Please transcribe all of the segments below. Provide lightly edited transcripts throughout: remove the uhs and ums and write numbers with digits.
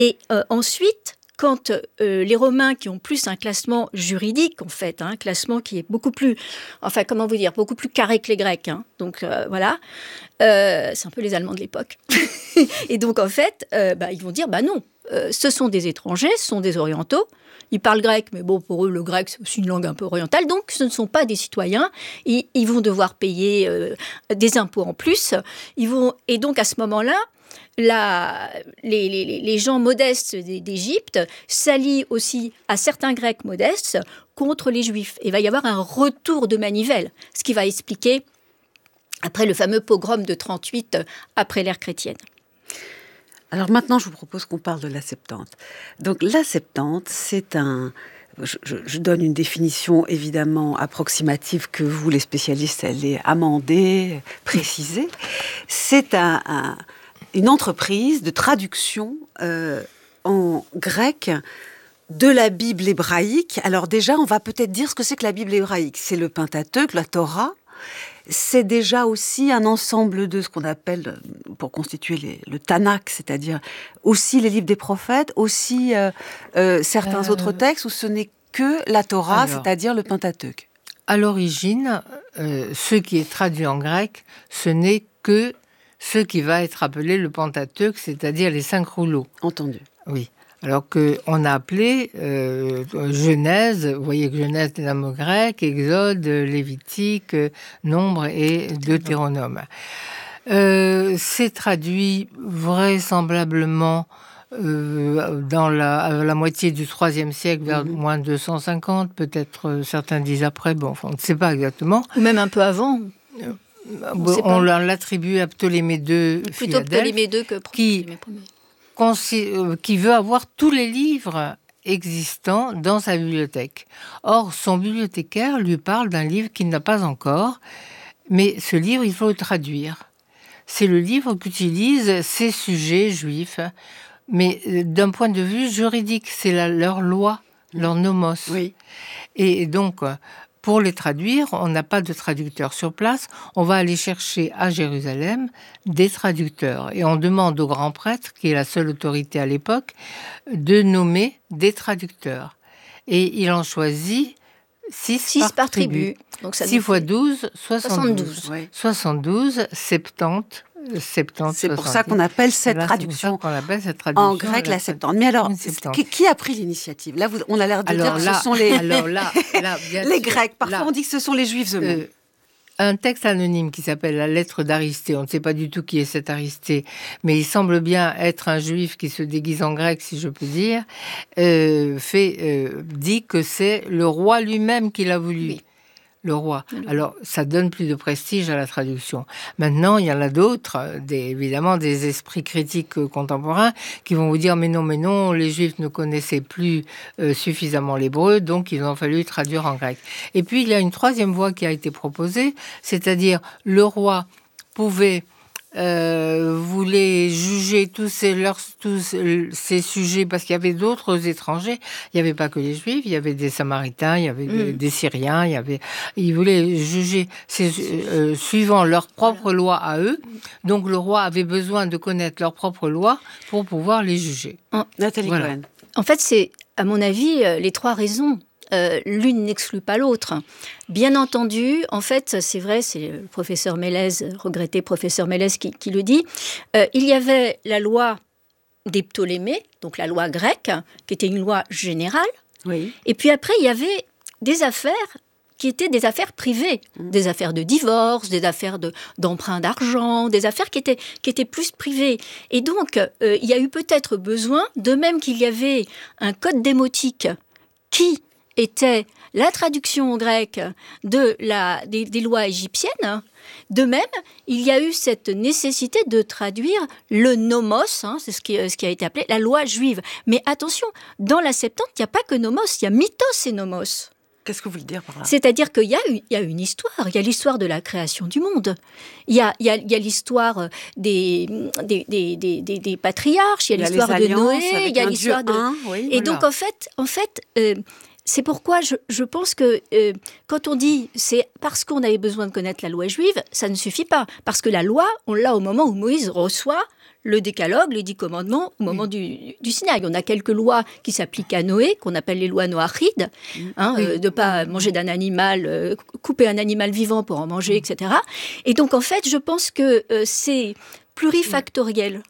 Et ensuite, quand les Romains qui ont plus un classement juridique, en fait, un classement qui est beaucoup plus, beaucoup plus carré que les Grecs, donc voilà, c'est un peu les Allemands de l'époque. Et donc, en fait, ils vont dire, non, ce sont des étrangers, ce sont des orientaux, ils parlent grec, mais bon, pour eux, le grec, c'est aussi une langue un peu orientale, donc ce ne sont pas des citoyens, ils vont devoir payer des impôts en plus, et donc à ce moment-là, les gens modestes d'Égypte s'allient aussi à certains Grecs modestes contre les Juifs. Et il va y avoir un retour de manivelle, ce qui va expliquer après le fameux pogrom de 38 après l'ère chrétienne. Alors maintenant, je vous propose qu'on parle de la Septante. Donc la Septante, c'est un... Je donne une définition évidemment approximative que vous, les spécialistes, allez amender, préciser. C'est une entreprise de traduction en grec de la Bible hébraïque. Alors déjà, on va peut-être dire ce que c'est que la Bible hébraïque. C'est le Pentateuque, la Torah. C'est déjà aussi un ensemble de ce qu'on appelle, pour constituer le Tanakh, c'est-à-dire aussi les livres des prophètes, aussi certains autres textes où ce n'est que la Torah, c'est-à-dire le Pentateuque. À l'origine, ce qui est traduit en grec, ce n'est que ce qui va être appelé le Pentateuque, c'est-à-dire les 5 rouleaux. Entendu. Oui. Alors qu'on a appelé Genèse, vous voyez que Genèse est un mot grec, Exode, Lévitique, Nombre et Deutéronome. C'est traduit vraisemblablement dans la moitié du IIIe siècle, vers moins 250, peut-être certains disent après, on ne sait pas exactement. Ou même un peu avant. On l'attribue à Ptolémée II, plutôt Ptolémée II que Ptolémée Ier. Qui veut avoir tous les livres existants dans sa bibliothèque. Or, son bibliothécaire lui parle d'un livre qu'il n'a pas encore, mais ce livre, il faut le traduire. C'est le livre qu'utilisent ces sujets juifs, mais d'un point de vue juridique, c'est leur loi, leur nomos. Oui. Et donc, pour les traduire, on n'a pas de traducteur sur place. On va aller chercher à Jérusalem des traducteurs. Et on demande au grand prêtre, qui est la seule autorité à l'époque, de nommer des traducteurs. Et il en choisit 6 par tribu. Donc ça 6 fois 12, 72. 72, 70. C'est pour ça qu'on appelle cette traduction en grec la Septante. Mais alors, qui a pris l'initiative ? Là, on a l'air de dire que ce sont les Grecs. Parfois, on dit que ce sont les Juifs eux-mêmes. Un texte anonyme qui s'appelle la lettre d'Aristée, on ne sait pas du tout qui est cet Aristée, mais il semble bien être un juif qui se déguise en grec, si je peux dire, dit que c'est le roi lui-même qui l'a voulu. Oui. Le roi. Alors, ça donne plus de prestige à la traduction. Maintenant, il y en a d'autres, évidemment des esprits critiques contemporains, qui vont vous dire mais non, les Juifs ne connaissaient plus suffisamment l'hébreu, donc ils ont fallu traduire en grec. Et puis, il y a une troisième voie qui a été proposée, c'est-à-dire le roi pouvait voulait juger tous ces sujets, parce qu'il y avait d'autres étrangers. Il n'y avait pas que les Juifs, il y avait des Samaritains, il y avait des Syriens, ils voulaient juger suivant leur propre loi à eux. Donc le roi avait besoin de connaître leur propre loi pour pouvoir les juger. Nathalie Cohen. En fait, c'est, à mon avis, les 3 raisons. L'une n'exclut pas l'autre. Bien entendu, en fait, c'est vrai, c'est le professeur Mélèze, regretté professeur Mélèze qui le dit, il y avait la loi des Ptolémées, donc la loi grecque, qui était une loi générale, oui. Et puis après, il y avait des affaires qui étaient des affaires privées, des affaires de divorce, des affaires d'emprunt d'argent, des affaires qui étaient plus privées. Et donc, il y a eu peut-être besoin, de même qu'il y avait un code démotique qui était la traduction en grec des lois égyptiennes. De même, il y a eu cette nécessité de traduire le nomos, c'est ce qui a été appelé la loi juive. Mais attention, dans la Septante, il n'y a pas que nomos, il y a mythos et nomos. Qu'est-ce que vous voulez dire par là ? C'est-à-dire qu'il y a une histoire, il y a l'histoire de la création du monde, il y a l'histoire des patriarches, il y a l'histoire de Noé, il y a l'histoire de... Oui, et voilà. donc en fait c'est pourquoi je pense que quand on dit c'est parce qu'on avait besoin de connaître la loi juive, ça ne suffit pas. Parce que la loi, on l'a au moment où Moïse reçoit le décalogue, les 10 commandements, au moment du Sinaï. On a quelques lois qui s'appliquent à Noé, qu'on appelle les lois noachides, de ne pas manger d'un animal, couper un animal vivant pour en manger, etc. Et donc, en fait, je pense que c'est plurifactoriel.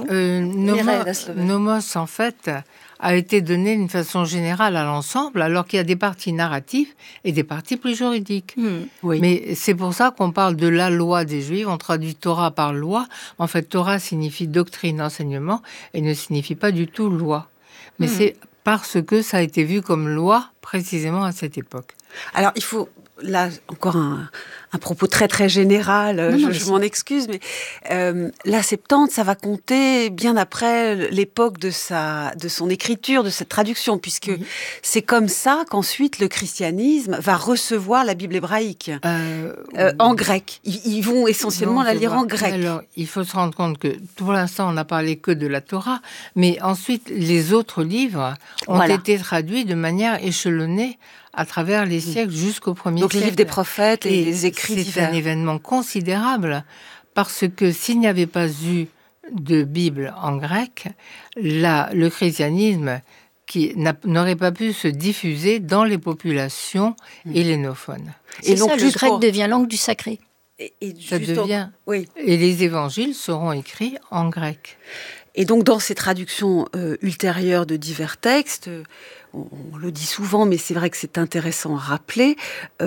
Nomos, en fait, a été donné d'une façon générale à l'ensemble, alors qu'il y a des parties narratives et des parties plus juridiques. Oui. Mais c'est pour ça qu'on parle de la loi des Juifs, on traduit Torah par loi. En fait, Torah signifie doctrine, enseignement, et ne signifie pas du tout loi. Mais c'est parce que ça a été vu comme loi, précisément à cette époque. Alors, il faut... Là, encore un propos très très général, je m'en excuse, mais la Septante, ça va compter bien après l'époque de son écriture, de cette traduction, puisque c'est comme ça qu'ensuite le christianisme va recevoir la Bible hébraïque en grec. Ils vont essentiellement la lire en grec. Alors, il faut se rendre compte que pour l'instant, on n'a parlé que de la Torah, mais ensuite, les autres livres ont été traduits de manière échelonnée à travers les siècles jusqu'au premier siècle. Donc les livres des prophètes et les écrits divers. C'est un événement considérable parce que s'il n'y avait pas eu de Bible en grec, le christianisme n'aurait pas pu se diffuser dans les populations hellénophones. C'est ça, le grec devient langue du sacré. Et les évangiles seront écrits en grec. Et donc, dans ces traductions ultérieures de divers textes, on le dit souvent, mais c'est vrai que c'est intéressant à rappeler,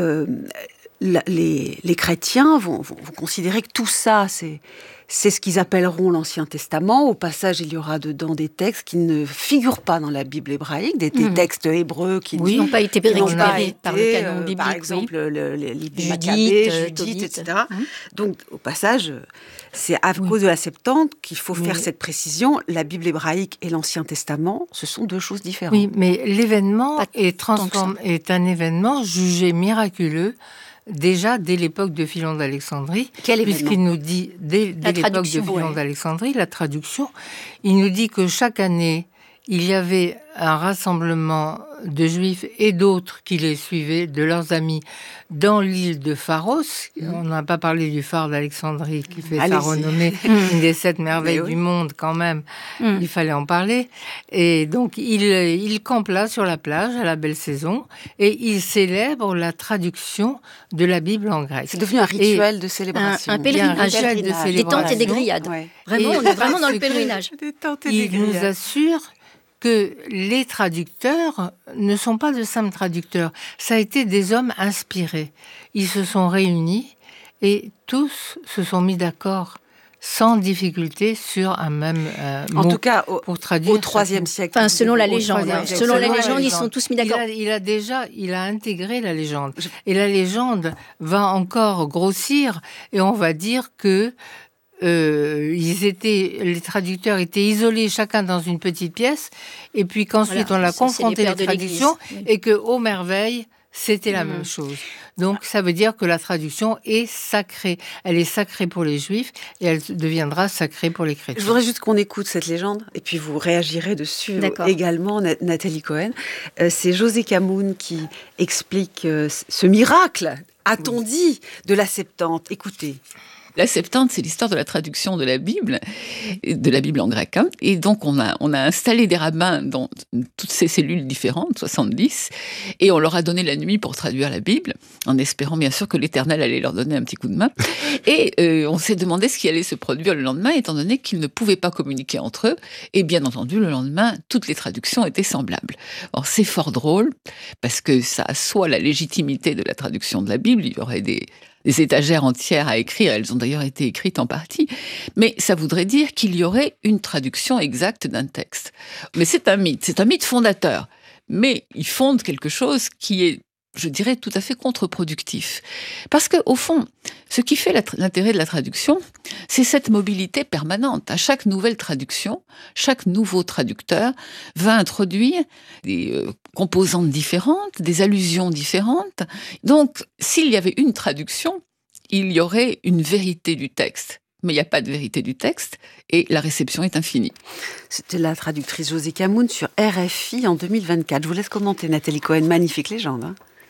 les chrétiens vont considérer que tout ça, c'est ce qu'ils appelleront l'Ancien Testament. Au passage, il y aura dedans des textes qui ne figurent pas dans la Bible hébraïque, des textes hébreux qui n'ont pas été récupérés par le canon biblique. Par exemple, les livres de Maccabée, Judith, etc. Donc, au passage, c'est à cause de la Septante qu'il faut faire cette précision. La Bible hébraïque et l'Ancien Testament, ce sont deux choses différentes. Oui, mais l'événement est un événement jugé miraculeux déjà dès l'époque de Philon d'Alexandrie, puisqu'il nous dit, dès l'époque de Philon d'Alexandrie, la traduction, il nous dit que chaque année, il y avait un rassemblement de Juifs et d'autres qui les suivaient, de leurs amis, dans l'île de Pharos. On n'a pas parlé du phare d'Alexandrie, qui fait sa renommée, une des 7 merveilles du monde quand même. Il fallait en parler. Et donc, il campe là sur la plage à la belle saison et il célèbre la traduction de la Bible en grec. C'est devenu un rituel de célébration. Un pèlerinage. Des tentes et des grillades. Vraiment, on est vraiment dans le pèlerinage. Il nous assure que les traducteurs ne sont pas de simples traducteurs. Ça a été des hommes inspirés. Ils se sont réunis et tous se sont mis d'accord sans difficulté sur un même mot. En tout cas, pour traduire au IIIe siècle. Enfin, selon la légende. Selon la légende, ils sont tous mis d'accord. Il a intégré la légende. Et la légende va encore grossir et on va dire que les traducteurs étaient isolés chacun dans une petite pièce et puis qu'ensuite on a confronté les traductions et que, ô merveille, c'était la même chose. Donc ça veut dire que la traduction est sacrée. Elle est sacrée pour les Juifs et elle deviendra sacrée pour les chrétiens. Je voudrais juste qu'on écoute cette légende et puis vous réagirez dessus également, Nathalie Cohen. C'est José Camoun qui explique ce miracle, a-t-on dit, de la Septante. Écoutez. La Septante, c'est l'histoire de la traduction de la Bible en grec. Et donc, on a installé des rabbins dans toutes ces cellules différentes, 70, et on leur a donné la nuit pour traduire la Bible, en espérant bien sûr que l'Éternel allait leur donner un petit coup de main. Et on s'est demandé ce qui allait se produire le lendemain, étant donné qu'ils ne pouvaient pas communiquer entre eux. Et bien entendu, le lendemain, toutes les traductions étaient semblables. Alors, c'est fort drôle, parce que ça assoit la légitimité de la traduction de la Bible. Il y aurait des étagères entières à écrire, elles ont d'ailleurs été écrites en partie, mais ça voudrait dire qu'il y aurait une traduction exacte d'un texte. Mais c'est un mythe fondateur, mais il fonde quelque chose qui est, je dirais, tout à fait contre-productif. Parce qu'au fond, ce qui fait l'intérêt de la traduction, c'est cette mobilité permanente. À chaque nouvelle traduction, chaque nouveau traducteur va introduire des composantes différentes, des allusions différentes. Donc, s'il y avait une traduction, il y aurait une vérité du texte. Mais il n'y a pas de vérité du texte et la réception est infinie. C'était la traductrice José Camoun sur RFI en 2024. Je vous laisse commenter, Nathalie Cohen. Magnifique légende.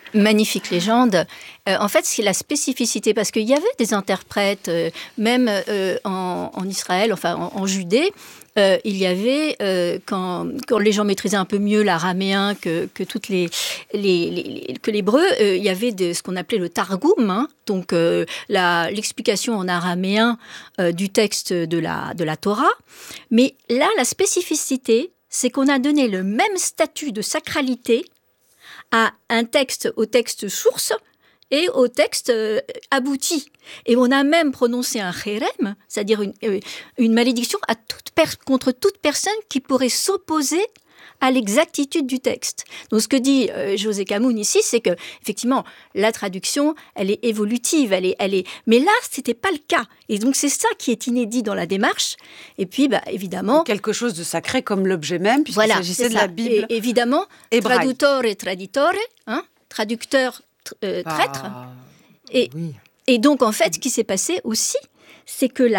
Magnifique légende. En fait, c'est la spécificité, parce qu'il y avait des interprètes, même en Israël, enfin en Judée, il y avait, quand les gens maîtrisaient un peu mieux l'araméen que l'hébreu, il y avait ce qu'on appelait le targoum, hein, donc l'explication en araméen du texte de la Torah. Mais là, la spécificité, c'est qu'on a donné le même statut de sacralité à au texte source et au texte abouti. Et on a même prononcé un chérem, c'est-à-dire une malédiction contre toute personne qui pourrait s'opposer à l'exactitude du texte. Donc ce que dit José Camoun ici, c'est que effectivement la traduction, elle est évolutive, mais là c'était pas le cas. Et donc c'est ça qui est inédit dans la démarche. Et puis évidemment quelque chose de sacré comme l'objet même, puisqu'il s'agissait de la Bible. Et évidemment, hébraïque. Traduttore et traditore, hein, traducteur, traître. Et donc en fait, ce qui s'est passé aussi, c'est que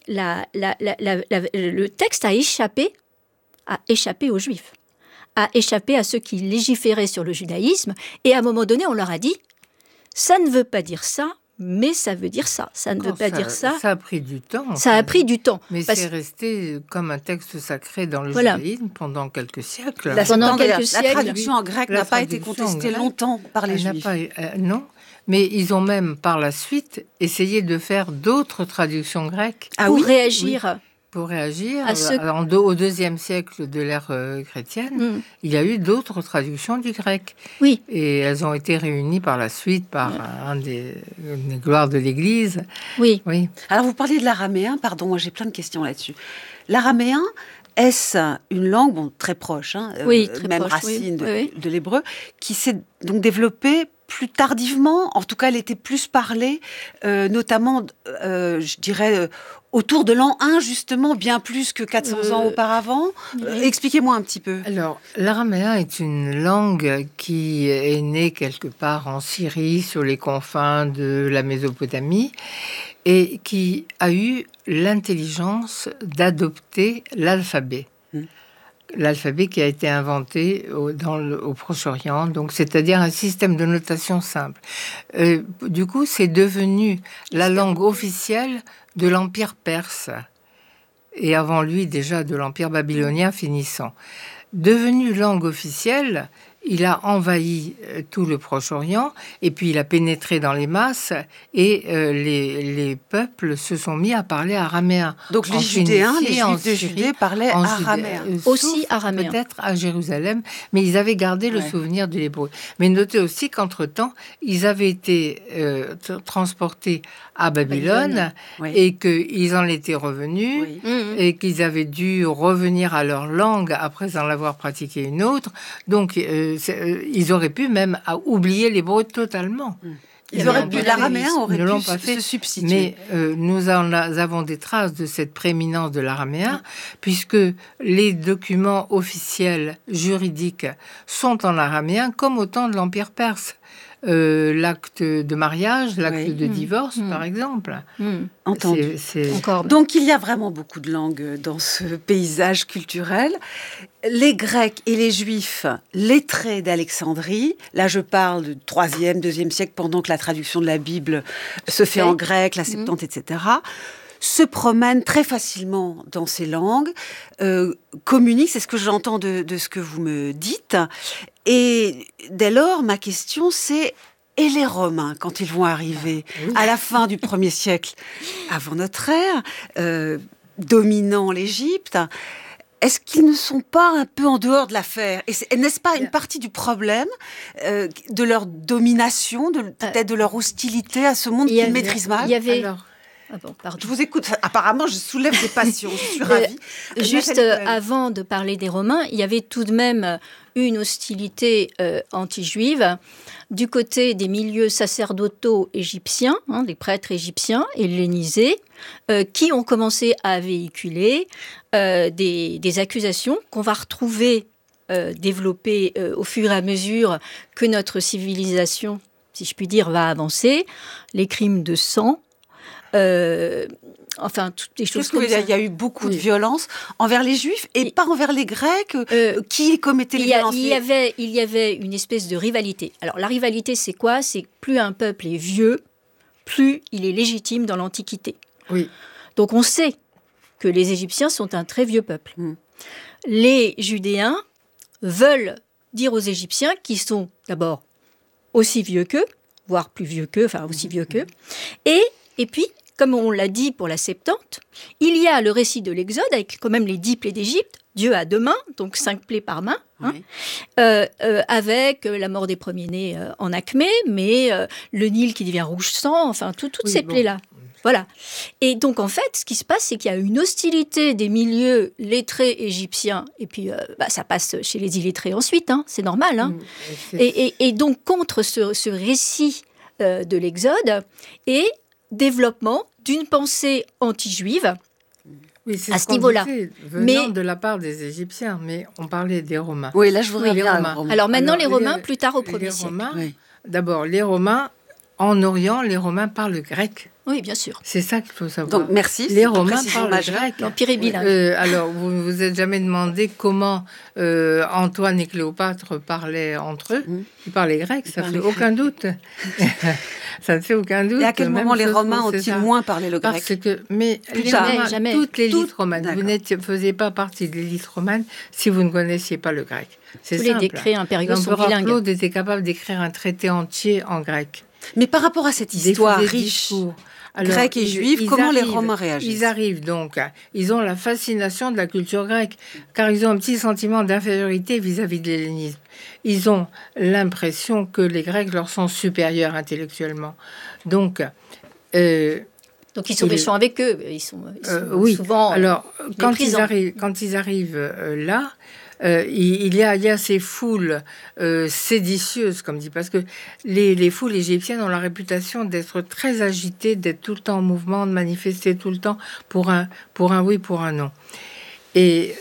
le texte a échappé aux Juifs, a échappé à ceux qui légiféraient sur le judaïsme, et à un moment donné, on leur a dit « ça ne veut pas dire ça, mais ça veut dire ça. Ça ne veut pas dire ça. » Ça a pris du temps. Ça a pris du temps. Mais c'est resté comme un texte sacré dans le judaïsme pendant quelques siècles. La traduction en grec n'a pas été contestée longtemps par les Juifs. Non. Mais ils ont même, par la suite, essayé de faire d'autres traductions grecques. Pour réagir. Oui. Pour réagir, au IIe siècle de l'ère chrétienne, il y a eu d'autres traductions du grec. Oui. Et elles ont été réunies par la suite par une des gloires de l'Église. Oui. Alors, vous parliez de l'araméen, pardon, moi j'ai plein de questions là-dessus. L'araméen, est-ce une langue très proche, très même proche, racine de l'hébreu, qui s'est donc développée plus tardivement, en tout cas elle était plus parlée, notamment, je dirais, autour de l'an 1, justement, bien plus que 400 ans auparavant. Expliquez-moi un petit peu. Alors, l'araméen est une langue qui est née quelque part en Syrie, sur les confins de la Mésopotamie, et qui a eu l'intelligence d'adopter l'alphabet. L'alphabet qui a été inventé au Proche-Orient, donc c'est-à-dire un système de notation simple. Du coup, c'est devenu la langue officielle de l'Empire perse, et avant lui déjà de l'Empire babylonien finissant. Devenu langue officielle, il a envahi tout le Proche-Orient, et puis il a pénétré dans les masses, et les peuples se sont mis à parler araméen. Donc les Judéens, les Juifs de Judée parlaient araméen. Aussi araméen. Peut-être à Jérusalem, mais ils avaient gardé le souvenir de l'hébreu. Mais notez aussi qu'entre-temps, ils avaient été transportés à Babylone, et qu'ils en étaient revenus, et qu'ils avaient dû revenir à leur langue après en avoir pratiqué une autre. Donc, ils auraient pu même oublier l'hébreu totalement. L'araméen aurait pu se substituer. Mais nous avons des traces de cette prééminence de l'araméen, puisque les documents officiels juridiques sont en araméen, comme au temps de l'Empire perse. L'acte de mariage, l'acte de divorce, par exemple. Entendu. Donc, il y a vraiment beaucoup de langues dans ce paysage culturel. Les Grecs et les Juifs lettrés d'Alexandrie, là je parle du 3e, 2e siècle, pendant que la traduction de la Bible se fait en grec, la Septante, etc., se promènent très facilement dans ces langues, communiquent, c'est ce que j'entends de ce que vous me dites. Et dès lors, ma question c'est, et les Romains, quand ils vont arriver à la fin du 1er siècle avant notre ère, dominant l'Égypte, est-ce qu'ils ne sont pas un peu en dehors de l'affaire ? Et n'est-ce pas une partie du problème de leur domination, peut-être de leur hostilité à ce monde qu'ils maîtrisent mal ? Je vous écoute. Apparemment, je soulève des passions. Je suis ravie. Juste avant de parler des Romains, il y avait tout de même une hostilité anti-juive du côté des milieux sacerdotaux égyptiens, des prêtres égyptiens hellénisés, qui ont commencé à véhiculer des accusations qu'on va retrouver développées au fur et à mesure que notre civilisation, si je puis dire, va avancer. Les crimes de sang, enfin, toutes les choses Qu'est-ce que vous comme voulez ça. dire ? Il y a eu beaucoup de violences envers les Juifs et pas envers les Grecs. Qui commettait les violences ? Il y avait une espèce de rivalité. Alors, la rivalité, c'est quoi ? C'est que plus un peuple est vieux, plus il est légitime dans l'Antiquité. Oui. Donc, on sait que les Égyptiens sont un très vieux peuple. Les Judéens veulent dire aux Égyptiens qu'ils sont d'abord aussi vieux qu'eux, voire plus vieux qu'eux, enfin aussi vieux qu'eux. Et puis, comme on l'a dit pour la Septante, il y a le récit de l'Exode avec quand même les 10 plaies d'Égypte. Dieu a 2 mains, donc 5 plaies par main, avec la mort des premiers-nés en Acmé, mais le Nil qui devient rouge sang, enfin toutes ces plaies-là. Voilà. Et donc, en fait, ce qui se passe, c'est qu'il y a une hostilité des milieux lettrés égyptiens, et puis ça passe chez les illettrés ensuite, c'est normal. Et donc, contre ce récit de l'Exode, et développement d'une pensée anti-juive à ce niveau-là. Venant de la part des Égyptiens, mais on parlait des Romains. Oui, là, je voudrais les bien. Romains. Alors maintenant, les Romains, plus tard au 1er siècle. D'abord, les Romains, en Orient, les Romains parlent grec. Oui, bien sûr. C'est ça qu'il faut savoir. Donc, merci. Les Romains parlent grec. L'Empire est bilingue. Alors, vous ne vous êtes jamais demandé comment Antoine et Cléopâtre parlaient entre eux. Ils parlaient grec, ça ne fait aucun doute. Ça ne fait aucun doute. Et à quel moment les Romains ont-ils moins parlé le grec ? Mais les Romains, toutes l'élite romane, vous ne faisiez pas partie de l'élite romane si vous ne connaissiez pas le grec. C'est tous simple. les décrets impériaux sont bilingues. bilingues. Claude était capable d'écrire un traité entier en grec. Mais par rapport à cette histoire riche, grec et juive, comment les Romains réagissent ? Ils arrivent donc, ils ont la fascination de la culture grecque, car ils ont un petit sentiment d'infériorité vis-à-vis de l'hellénisme. Ils ont l'impression que les Grecs leur sont supérieurs intellectuellement. Donc ils sont méchants avec eux. Ils sont oui. souvent Alors, quand ils méprisants. arrivent là, il y a ces foules séditieuses, comme dit, parce que les foules égyptiennes ont la réputation d'être très agitées, d'être tout le temps en mouvement, de manifester tout le temps pour un oui, pour un non. Et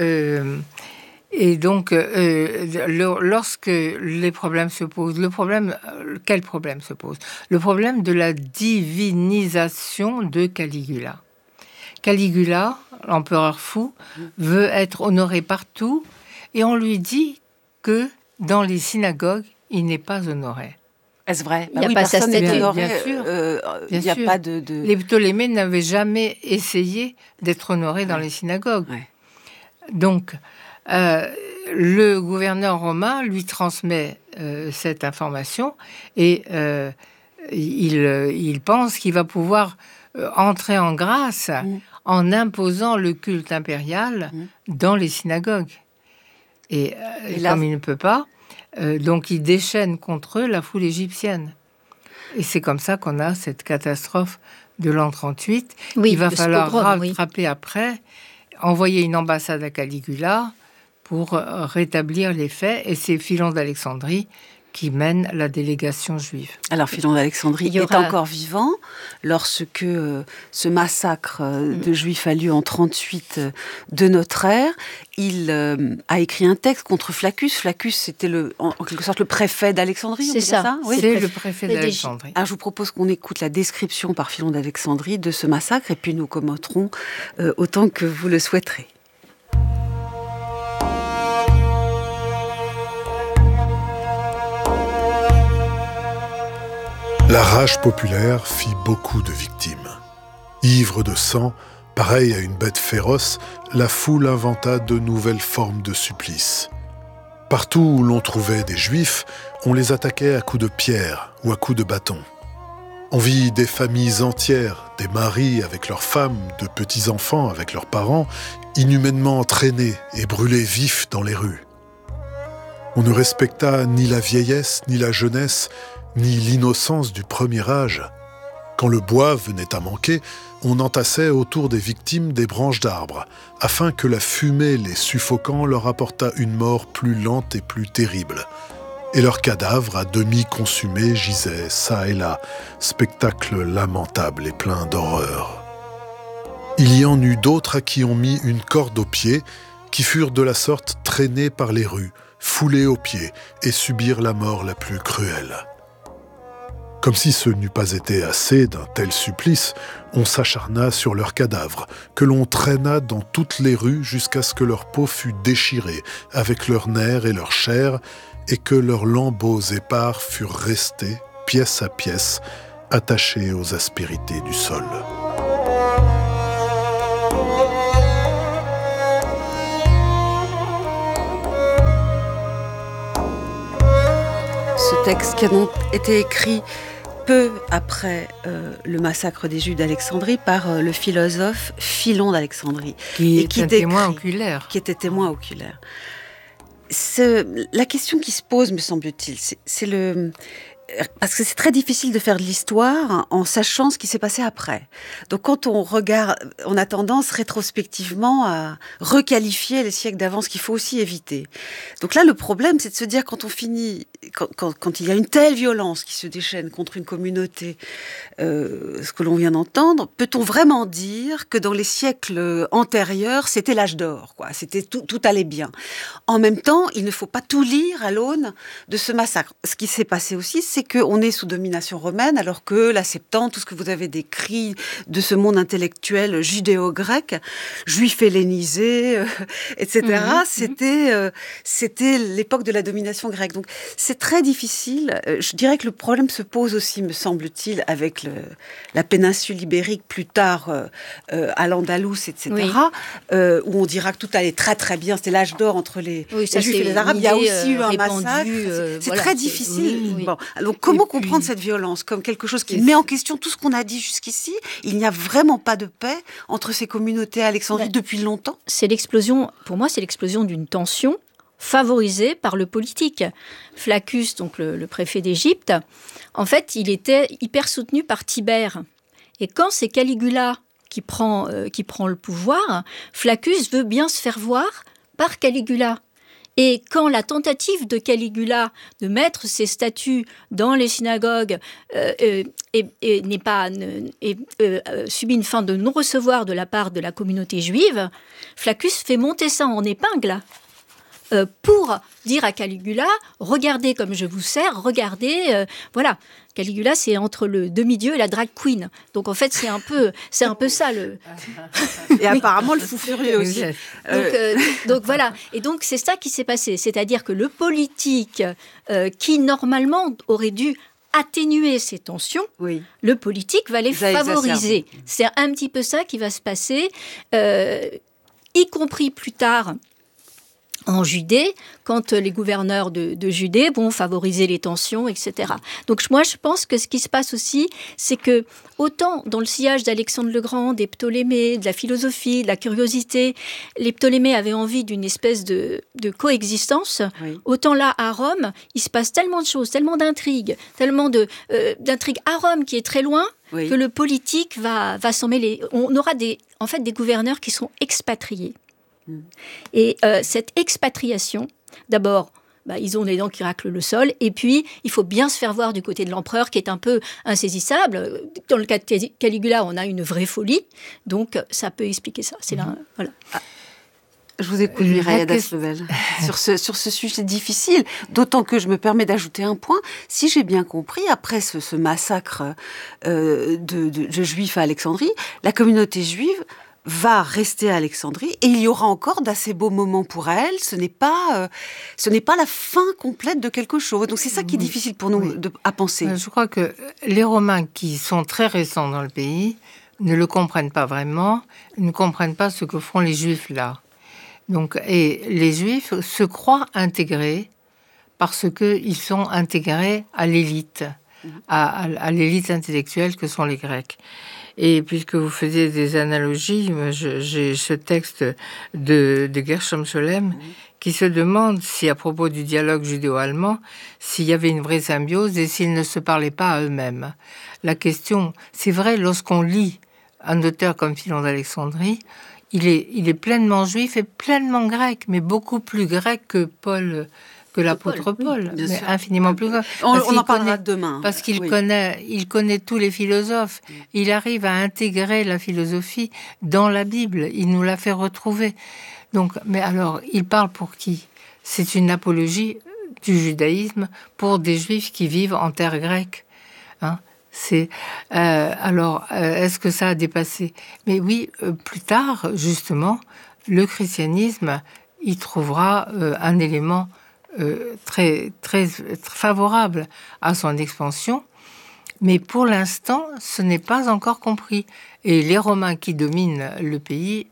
donc, lorsque les problèmes se posent, quel problème se pose ? Le problème de la divinisation de Caligula. Caligula, l'empereur fou, veut être honoré partout, et on lui dit que dans les synagogues, il n'est pas honoré. Est-ce vrai ? Il n'y a pas sa statue. Bien sûr. Il n'y a pas de... Les Ptolémées n'avaient jamais essayé d'être honorés dans les synagogues. Ouais. Donc, le gouverneur romain lui transmet cette information et il pense qu'il va pouvoir entrer en grâce en imposant le culte impérial dans les synagogues. Et là, comme il ne peut pas, donc il déchaîne contre eux la foule égyptienne. Et c'est comme ça qu'on a cette catastrophe de l'an 38. Oui, il va falloir rattraper oui. Après, envoyer une ambassade à Caligula pour rétablir les faits. Et c'est Philon d'Alexandrie qui mène la délégation juive. Alors, Philon d'Alexandrie est encore vivant lorsque ce massacre de Juifs a lieu en 38 de notre ère. Il a écrit un texte contre Flaccus. Flaccus, c'était en quelque sorte le préfet d'Alexandrie. C'est ça. Oui. C'est le préfet d'Alexandrie. Alors, je vous propose qu'on écoute la description par Philon d'Alexandrie de ce massacre et puis nous commenterons autant que vous le souhaiterez. La rage populaire fit beaucoup de victimes. Ivre de sang, pareil à une bête féroce, la foule inventa de nouvelles formes de supplices. Partout où l'on trouvait des Juifs, on les attaquait à coups de pierre ou à coups de bâton. On vit des familles entières, des maris avec leurs femmes, de petits-enfants avec leurs parents, inhumainement traînés et brûlés vifs dans les rues. On ne respecta ni la vieillesse, ni la jeunesse, ni l'innocence du premier âge. Quand le bois venait à manquer, on entassait autour des victimes des branches d'arbres, afin que la fumée les suffoquant leur apportât une mort plus lente et plus terrible. Et leurs cadavres, à demi consumés, gisaient çà et là, spectacle lamentable et plein d'horreur. Il y en eut d'autres à qui on mit une corde aux pieds, qui furent de la sorte traînés par les rues, foulés aux pieds, et subirent la mort la plus cruelle. Comme si ce n'eût pas été assez d'un tel supplice, on s'acharna sur leurs cadavres, que l'on traîna dans toutes les rues jusqu'à ce que leur peau fût déchirée, avec leurs nerfs et leur chair, et que leurs lambeaux épars furent restés, pièce à pièce, attachés aux aspérités du sol. Ce texte qui a donc été écrit peu après le massacre des Juifs d'Alexandrie par le philosophe Philon d'Alexandrie. Qui était témoin oculaire. Qui était témoin oculaire. La question qui se pose, me semble-t-il, c'est le... Parce que c'est très difficile de faire de l'histoire en sachant ce qui s'est passé après. Donc quand on regarde, on a tendance rétrospectivement à requalifier les siècles d'avant, ce qu'il faut aussi éviter. Donc là, le problème, c'est de se dire quand il y a une telle violence qui se déchaîne contre une communauté, ce que l'on vient d'entendre, peut-on vraiment dire que dans les siècles antérieurs, c'était l'âge d'or, quoi. C'était tout allait bien. En même temps, il ne faut pas tout lire à l'aune de ce massacre. Ce qui s'est passé aussi, c'est qu'on est sous domination romaine, alors que la Septante, tout ce que vous avez décrit de ce monde intellectuel judéo-grec, juif hellénisé, etc., c'était l'époque de la domination grecque. Donc c'est très difficile. Je dirais que le problème se pose aussi, me semble-t-il, avec la péninsule ibérique, plus tard à l'Andalous, etc., où on dira que tout allait très très bien. C'était l'âge d'or entre les Juifs et les Arabes. Il y a aussi eu un massacre. C'est très difficile. Bon. Donc, comment comprendre cette violence comme quelque chose qui met en question tout ce qu'on a dit jusqu'ici? Il n'y a vraiment pas de paix entre ces communautés à Alexandrie depuis longtemps. Pour moi, c'est l'explosion d'une tension favorisée par le politique. Flaccus, donc le préfet d'Égypte, en fait, il était hyper soutenu par Tibère. Et quand c'est Caligula qui prend le pouvoir, Flaccus veut bien se faire voir par Caligula. Et quand la tentative de Caligula de mettre ses statues dans les synagogues subit une fin de non-recevoir de la part de la communauté juive, Flaccus fait monter ça en épingle pour dire à Caligula, regardez comme je vous sers, regardez, voilà. Caligula, c'est entre le demi-dieu et la drag queen. Donc en fait, c'est un peu ça le. Et apparemment le fou furieux aussi. Donc voilà. Et donc c'est ça qui s'est passé, c'est-à-dire que le politique qui normalement aurait dû atténuer ces tensions, le politique va les favoriser. C'est un petit peu ça qui va se passer, y compris plus tard. En Judée, quand les gouverneurs de Judée vont favoriser les tensions, etc. Donc moi, je pense que ce qui se passe aussi, c'est que autant dans le sillage d'Alexandre le Grand, des Ptolémées, de la philosophie, de la curiosité, les Ptolémées avaient envie d'une espèce de coexistence, autant là, à Rome, il se passe tellement de choses, tellement d'intrigues, d'intrigues à Rome qui est très loin, que le politique va s'en mêler. On aura des gouverneurs qui sont expatriés. Et cette expatriation, d'abord, ils ont des dents qui raclent le sol, et puis il faut bien se faire voir du côté de l'empereur qui est un peu insaisissable. Dans le cas de Caligula, on a une vraie folie, donc ça peut expliquer ça. C'est là, voilà. Je vous écoute, Mireille Adaslevel, sur ce sujet difficile, d'autant que je me permets d'ajouter un point. Si j'ai bien compris, après ce massacre de Juifs à Alexandrie, la communauté juive va rester à Alexandrie et il y aura encore d'assez beaux moments pour elle. Ce n'est pas la fin complète de quelque chose. Donc c'est ça qui est difficile pour nous à penser. Je crois que les Romains qui sont très récents dans le pays ne le comprennent pas vraiment, ne comprennent pas ce que font les Juifs là. Donc, et les Juifs se croient intégrés parce qu'ils sont intégrés à l'élite, à l'élite intellectuelle que sont les Grecs. Et puisque vous faisiez des analogies, j'ai ce texte de Gershom Scholem qui se demande si, à propos du dialogue judéo-allemand, s'il y avait une vraie symbiose et s'ils ne se parlaient pas à eux-mêmes. La question, c'est vrai, lorsqu'on lit un auteur comme Philon d'Alexandrie, il est pleinement juif et pleinement grec, mais beaucoup plus grec que l'apôtre Paul, mais infiniment plus grave. On en parlera demain. Parce qu'il connaît tous les philosophes. Il arrive à intégrer la philosophie dans la Bible. Il nous l'a fait retrouver. Donc, mais alors, il parle pour qui? C'est une apologie du judaïsme pour des juifs qui vivent en terre grecque. Hein. Est-ce que ça a dépassé? Mais oui, plus tard, justement, le christianisme y trouvera un élément très, très favorable à son expansion. Mais pour l'instant, ce n'est pas encore compris. Et les Romains qui dominent le pays,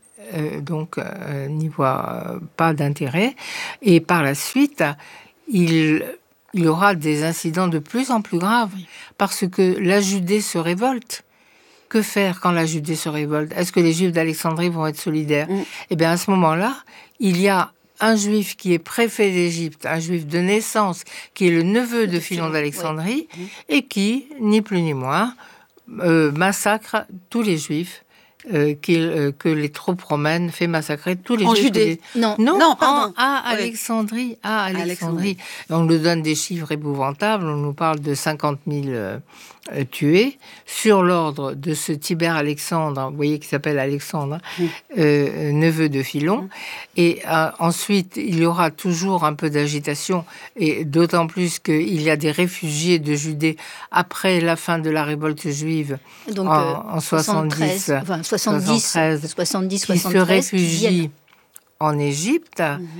n'y voient pas d'intérêt. Et par la suite, il y aura des incidents de plus en plus graves, parce que la Judée se révolte. Que faire quand la Judée se révolte? Est-ce que les Juifs d'Alexandrie vont être solidaires? Eh bien, à ce moment-là, il y a un Juif qui est préfet d'Égypte, un Juif de naissance, qui est le neveu de Philon d'Alexandrie, et qui, ni plus ni moins, massacre tous les Juifs. Que les troupes romaines fait massacrer tous les Juifs. En Judée. Non, à Alexandrie. À Alexandrie. On nous donne des chiffres épouvantables. On nous parle de 50 000 tués sur l'ordre de ce Tibère Alexandre, vous voyez, qui s'appelle Alexandre, neveu de Philon. Et ensuite, il y aura toujours un peu d'agitation, et d'autant plus qu'il y a des réfugiés de Judée après la fin de la révolte juive. Donc, en 70, 73, qui se réfugient en Égypte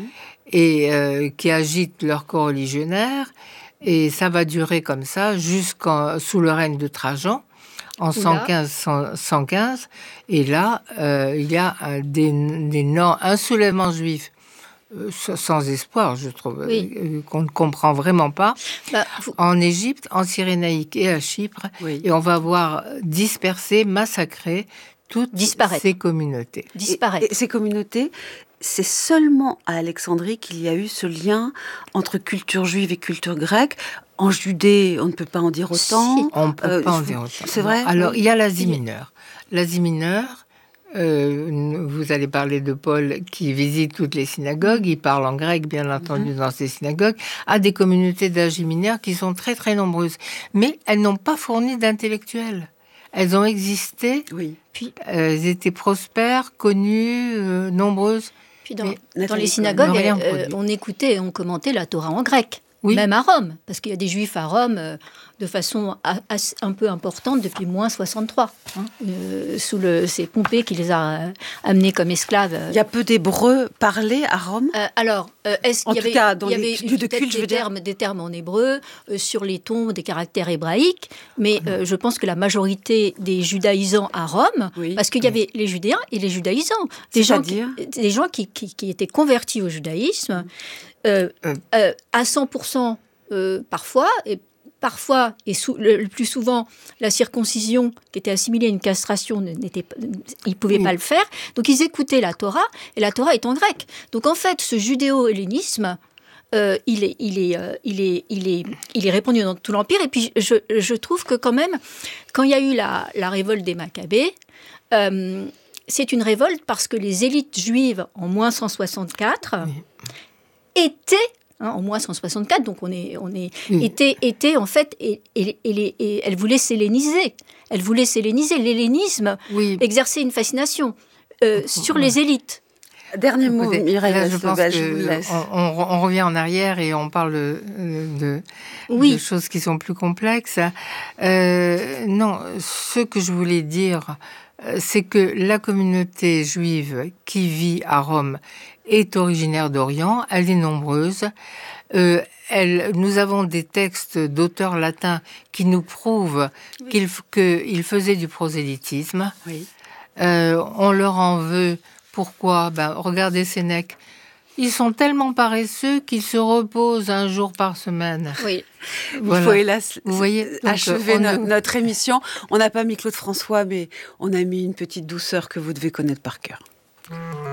et qui agitent leur corps religionnaire. Et ça va durer comme ça sous le règne de Trajan, en 115. Et là, il y a un soulèvement juif sans espoir, je trouve, qu'on ne comprend vraiment pas, en Égypte, en Cyrénaïque et à Chypre. Et on va voir disperser, massacrer toutes ces communautés. Et ces communautés, c'est seulement à Alexandrie qu'il y a eu ce lien entre culture juive et culture grecque. En Judée, on ne peut pas en dire autant. Si. On ne peut pas en dire autant. C'est vrai? Alors, il y a l'Asie mineure. L'Asie mineure, vous allez parler de Paul qui visite toutes les synagogues. Il parle en grec, bien entendu, dans ces synagogues, à des communautés d'Asie mineure qui sont très, très nombreuses. Mais elles n'ont pas fourni d'intellectuels. Elles ont existé, puis elles étaient prospères, connues, nombreuses. Puis dans les synagogues, on écoutait et on commentait la Torah en grec, même à Rome, parce qu'il y a des Juifs à Rome de façon un peu importante depuis moins 63, c'est Pompée qui les a amenés comme esclaves. Il y a peu d'hébreu parlé à Rome. Est-ce qu'il y avait des termes en hébreu sur les tombes, des caractères hébraïques, mais je pense que la majorité des judaïsants à Rome, parce qu'il y avait les judéens et les judaïsants, des gens qui étaient convertis au judaïsme à 100% parfois, et le plus souvent, la circoncision, qui était assimilée à une castration, ils ne pouvaient pas le faire. Donc, ils écoutaient la Torah, et la Torah est en grec. Donc, en fait, ce judéo-hellénisme, il est répandu dans tout l'Empire. Et puis, je trouve que quand même, quand il y a eu la révolte des Maccabées, c'est une révolte parce que les élites juives, en moins 164, étaient... en moins 164, donc était en fait, et elle voulait s'helléniser. L'hellénisme exerçait une fascination sur les élites. Dernier mot, Mireille, je pense on revient en arrière et on parle de choses qui sont plus complexes. Non, ce que je voulais dire, c'est que la communauté juive qui vit à Rome est originaire d'Orient, elle est nombreuse. Nous avons des textes d'auteurs latins qui nous prouvent qu'ils faisaient du prosélytisme. On leur en veut. Pourquoi? Regardez Sénèque. Ils sont tellement paresseux qu'ils se reposent un jour par semaine. Voilà. Il faut hélas achever notre émission. On n'a pas mis Claude François, mais on a mis une petite douceur que vous devez connaître par cœur.